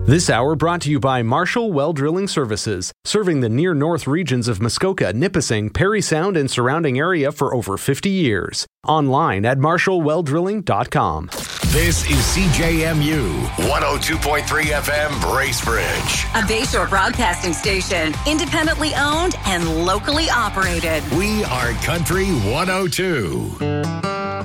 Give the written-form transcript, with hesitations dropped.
This hour brought to you by Marshall Well Drilling Services, serving the near north regions of Muskoka, Nipissing, Parry Sound, and surrounding area for over 50 years. Online at marshallwelldrilling.com. This is CJMU 102.3 FM Bracebridge, a Bayshore broadcasting station, independently owned and locally operated. We are Country 102.